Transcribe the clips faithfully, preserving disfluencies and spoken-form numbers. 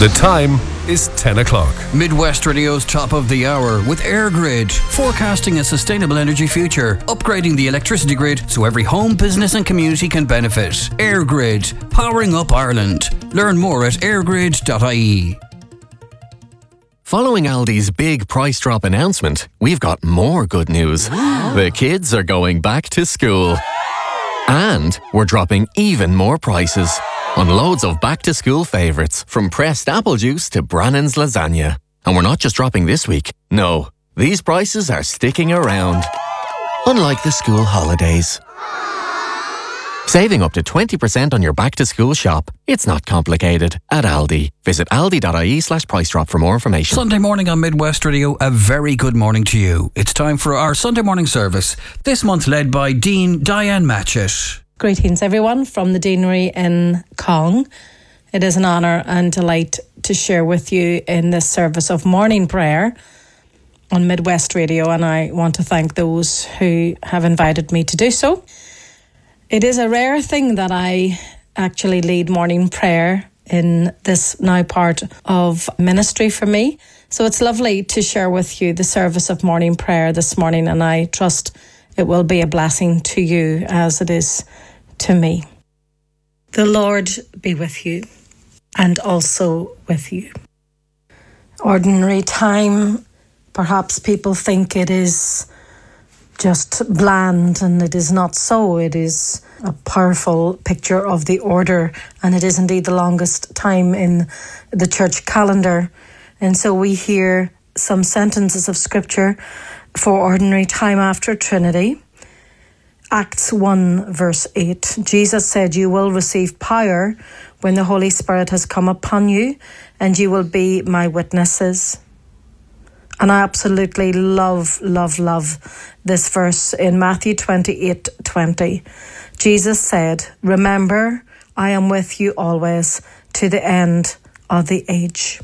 The time is ten o'clock. Midwest Radio's top of the hour with EirGrid, forecasting a sustainable energy future, upgrading the electricity grid so every home, business and community can benefit. EirGrid, powering up Ireland. Learn more at airgrid dot I E. Following Aldi's big price drop announcement, we've got more good news. The kids are going back to school. And we're dropping even more prices on loads of back-to-school favourites, from pressed apple juice to Brannan's lasagna. And we're not just dropping this week. No, these prices are sticking around. Unlike the school holidays. Saving up to twenty percent on your back-to-school shop. It's not complicated at Aldi. Visit aldi dot I E slash price drop for more information. Sunday morning on Midwest Radio, a very good morning to you. It's time for our Sunday morning service, this month led by Dean Diane Matchett. Greetings everyone from the Deanery in Cong. It is an honour and delight to share with you in this service of morning prayer on Midwest Radio, and I want to thank those who have invited me to do so. It is a rare thing that I actually lead morning prayer in this now part of ministry for me. So it's lovely to share with you the service of morning prayer this morning, and I trust it will be a blessing to you as it is to me. The Lord be with you and also with you. Ordinary time, perhaps people think it is just bland, and it is not so. It is a powerful picture of the order, and it is indeed the longest time in the church calendar. And so we hear some sentences of scripture for ordinary time after Trinity. Acts one verse eight, Jesus said, "You will receive power when the Holy Spirit has come upon you, and you will be my witnesses." And I absolutely love, love, love this verse in Matthew twenty-eight twenty. Jesus said, "Remember, I am with you always to the end of the age."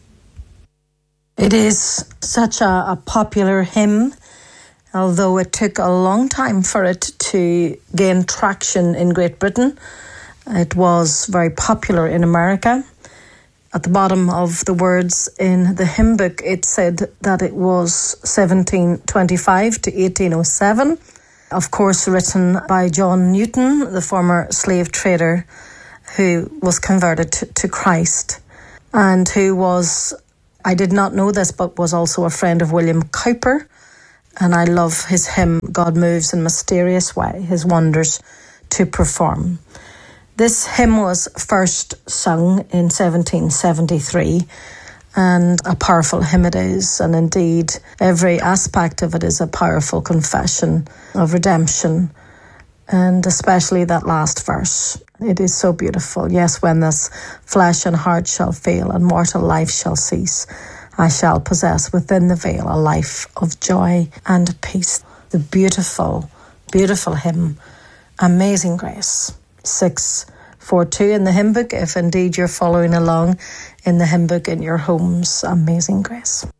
It is such a, a popular hymn, although it took a long time for it to gain traction in Great Britain. It was very popular in America. At the bottom of the words in the hymn book, it said that it was seventeen twenty-five to eighteen oh seven. Of course, written by John Newton, the former slave trader who was converted to, to Christ, and who was, I did not know this, but was also a friend of William Cowper. And I love his hymn, "God moves in mysterious way, his wonders to perform." This hymn was first sung in seventeen seventy-three, and a powerful hymn it is, and indeed every aspect of it is a powerful confession of redemption, and especially that last verse. It is so beautiful. "Yes, when this flesh and heart shall fail and mortal life shall cease, I shall possess within the veil a life of joy and peace." The beautiful, beautiful hymn, Amazing Grace. six four two in the hymn book, if indeed you're following along in the hymn book in your homes. Amazing Grace.